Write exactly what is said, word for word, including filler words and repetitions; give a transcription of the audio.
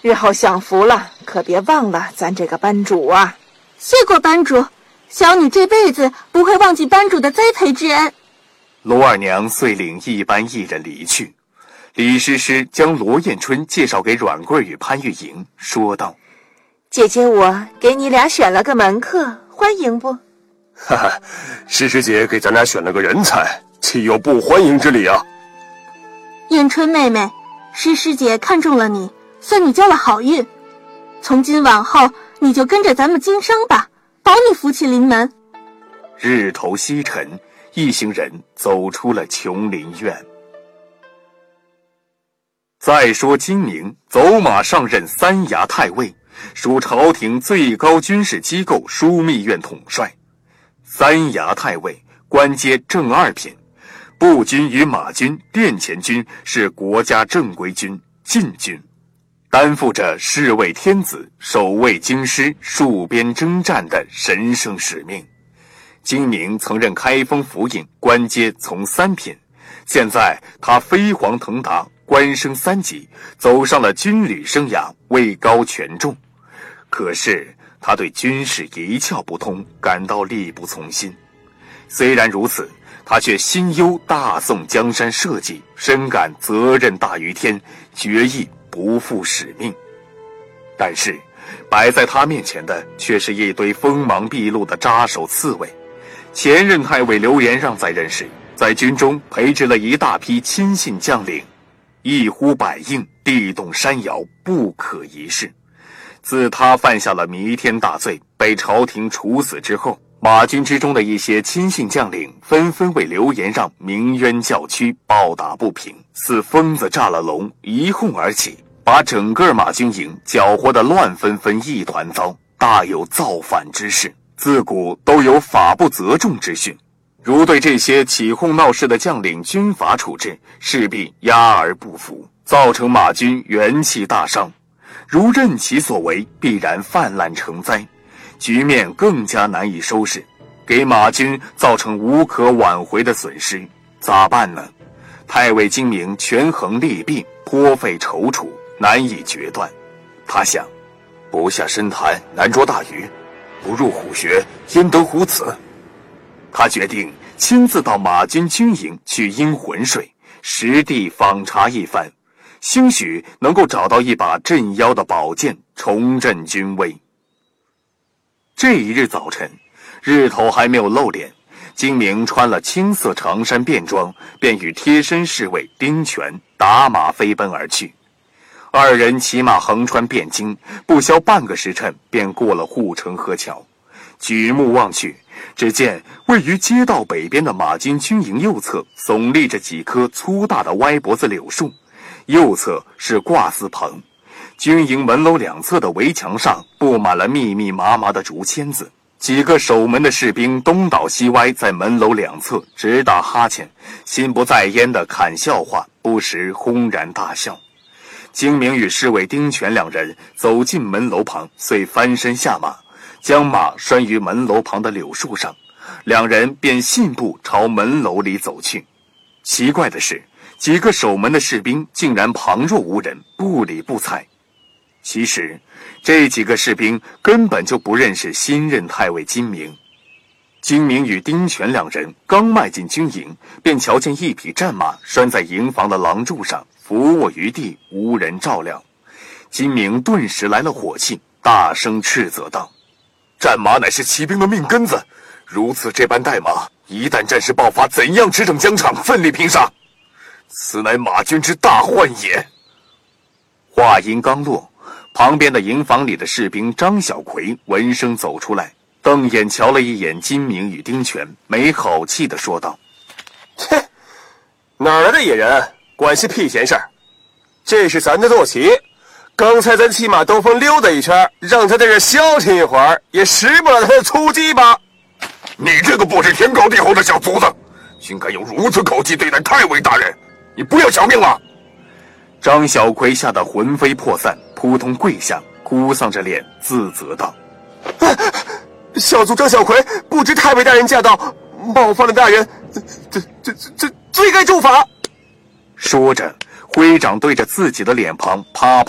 日后享福了，可别忘了咱这个班主啊。 谢过班主，小女这辈子不会忘记班主的栽培之恩。 罗二娘遂领一班艺人离去。李师师将罗艳春介绍给阮桂与潘玉莹，说道： 姐姐我给你俩选了个门客，欢迎不？ 哈哈，诗诗姐给咱俩选了个人才，岂有不欢迎之理啊？ 艳春妹妹，诗诗姐看中了你，算你交了好运。从今往后，你就跟着咱们经商吧，保你福气临门。 日头西沉，一行人走出了琼林院。再说金明走马上任三衙太尉，属朝廷最高军事机构枢密院统帅。三衙太尉官阶正二品，步军与马军、殿前军是国家正规军禁军，担负着侍卫天子、守卫京师、戍边征战的神圣使命。金明曾任开封府尹，官阶从三品，现在他飞黄腾达，官升三级，走上了军旅生涯，位高权重。可是他对军事一窍不通，感到力不从心。虽然如此，他却心忧大宋江山社稷，深感责任大于天，决意不负使命。但是摆在他面前的却是一堆锋芒毕露的扎手刺猬。前任太尉刘延让在任时，在军中培植了一大批亲信将领，一呼百应，地动山摇，不可一世。自他犯下了弥天大罪，被朝廷处死之后，马军之中的一些亲信将领纷纷为刘延让鸣冤叫屈，暴打不平，似疯子炸了笼，一哄而起，把整个马军营搅和得乱纷纷一团糟，大有造反之势。自古都有法不责众之训，如对这些起哄闹事的将领军法处置，势必压而不服，造成马军元气大伤。如任其所为，必然泛滥成灾，局面更加难以收拾，给马军造成无可挽回的损失。咋办呢？太尉金明权衡利弊，颇费踌躇，难以决断。他想，不下深潭难捉大鱼，不入虎穴焉得虎子。他决定亲自到马军军营去阴浑水，实地访查一番，兴许能够找到一把镇妖的宝剑，重振军威。这一日早晨，日头还没有露脸，金明穿了青色长衫便装，便与贴身侍卫丁全打马飞奔而去。二人骑马横穿汴京，不消半个时辰，便过了护城河桥。举目望去，只见位于街道北边的马军军营右侧耸立着几棵粗大的歪脖子柳树，右侧是挂丝棚。军营门楼两侧的围墙上布满了密密麻麻的竹签子，几个守门的士兵东倒西歪，在门楼两侧直打哈欠，心不在焉地侃笑话，不时轰然大笑。金明与侍卫丁全两人走进门楼旁，遂翻身下马，将马拴于门楼旁的柳树上，两人便信步朝门楼里走去。奇怪的是，几个守门的士兵竟然旁若无人，不理不睬。其实这几个士兵根本就不认识新任太尉金明。金明与丁全两人刚迈进军营，便瞧见一匹战马拴在营房的廊柱上，伏卧于地，无人照料。金明顿时来了火气，大声斥责道：战马乃是骑兵的命根子，如此这般怠马，一旦战事爆发，怎样驰骋疆场，奋力拼杀？此乃马军之大患也。话音刚落，旁边的营房里的士兵张小奎闻声走出来，瞪眼瞧了一眼金明与丁全，没好气地说道： 切，哪来的野人，关系屁闲事儿？这是咱的坐骑，刚才咱骑马兜风溜达一圈，让他在这消停一会儿，也使不了他的粗鸡吧？ 你这个不知天高地厚的小卒子，竟敢用如此口气对待太尉大人，你不要小命了！ 张小奎吓得魂飞魄散，扑通跪下，哭丧着脸自责道： 啊，小卒张小奎不知太尉大人驾到，冒犯了大人，这这这这罪该重罚。 说着挥掌对着自己的脸庞啪啪